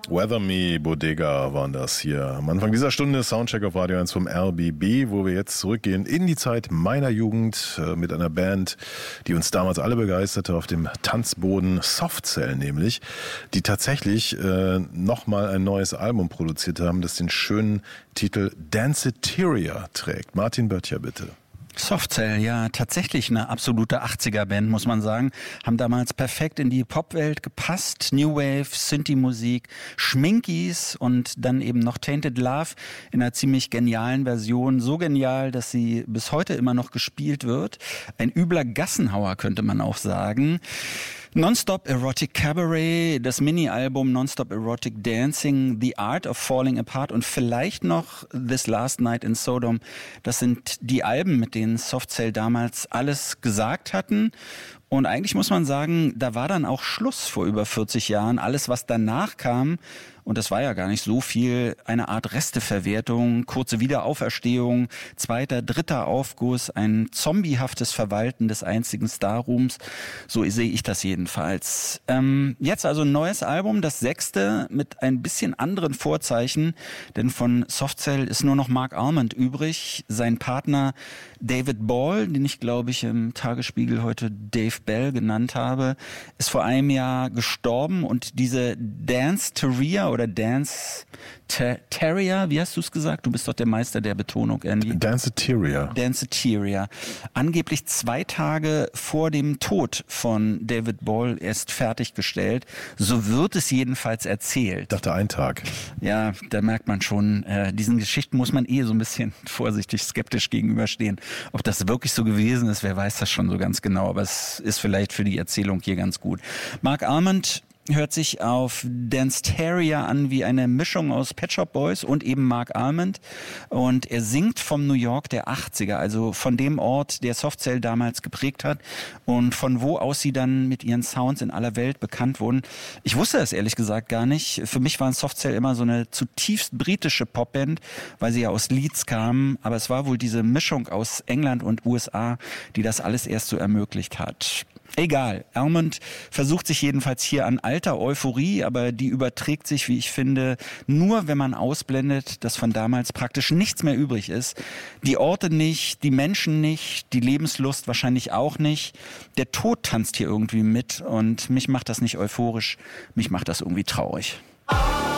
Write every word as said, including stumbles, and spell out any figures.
Weather Me, Bodega waren das hier. Am Anfang dieser Stunde Soundcheck auf Radio eins vom R B B, wo wir jetzt zurückgehen in die Zeit meiner Jugend äh, mit einer Band, die uns damals alle begeisterte auf dem Tanzboden, Softcell nämlich, die tatsächlich äh, nochmal ein neues Album produziert haben, das den schönen Titel Danceteria trägt. Martin Böttcher, bitte. Softcell, ja, tatsächlich eine absolute achtziger-Band, muss man sagen. Haben damals perfekt in die Popwelt gepasst. New Wave, Synthie-Musik, Schminkies und dann eben noch Tainted Love in einer ziemlich genialen Version. So genial, dass sie bis heute immer noch gespielt wird. Ein übler Gassenhauer, könnte man auch sagen. Nonstop Erotic Cabaret, das Mini-Album Nonstop Erotic Dancing, The Art of Falling Apart und vielleicht noch This Last Night in Sodom. Das sind die Alben, mit denen Softcell damals alles gesagt hatten. Und eigentlich muss man sagen, da war dann auch Schluss vor über vierzig Jahren. Alles, was danach kam, und das war ja gar nicht so viel, eine Art Resteverwertung, kurze Wiederauferstehung, zweiter, dritter Aufguss, ein zombiehaftes Verwalten des einzigen Starrooms. So sehe ich das jedenfalls. Ähm, jetzt also ein neues Album, das sechste, mit ein bisschen anderen Vorzeichen, denn von Softcell ist nur noch Mark Almond übrig. Sein Partner David Ball, den ich glaube ich im Tagesspiegel heute Dave Bell genannt habe, ist vor einem Jahr gestorben und diese Danceteria oder Dance Terrier, wie hast du es gesagt? Du bist doch der Meister der Betonung, Andy. Danceteria. Danceteria. Angeblich zwei Tage vor dem Tod von David Ball erst fertiggestellt. So wird es jedenfalls erzählt. Ich dachte ein Tag. Ja, da merkt man schon, äh, diesen Geschichten muss man eh so ein bisschen vorsichtig skeptisch gegenüberstehen. Ob das wirklich so gewesen ist, wer weiß das schon so ganz genau. Aber es ist vielleicht für die Erzählung hier ganz gut. Mark Almond hört sich auf Danceteria an wie eine Mischung aus Pet Shop Boys und eben Mark Almond. Und er singt vom New York der achtziger, also von dem Ort, der Softcell damals geprägt hat und von wo aus sie dann mit ihren Sounds in aller Welt bekannt wurden. Ich wusste das ehrlich gesagt gar nicht. Für mich waren Softcell immer so eine zutiefst britische Popband, weil sie ja aus Leeds kamen. Aber es war wohl diese Mischung aus England und U S A, die das alles erst so ermöglicht hat. Egal, Almond versucht sich jedenfalls hier an alter Euphorie, aber die überträgt sich, wie ich finde, nur wenn man ausblendet, dass von damals praktisch nichts mehr übrig ist. Die Orte nicht, die Menschen nicht, die Lebenslust wahrscheinlich auch nicht. Der Tod tanzt hier irgendwie mit und mich macht das nicht euphorisch, mich macht das irgendwie traurig.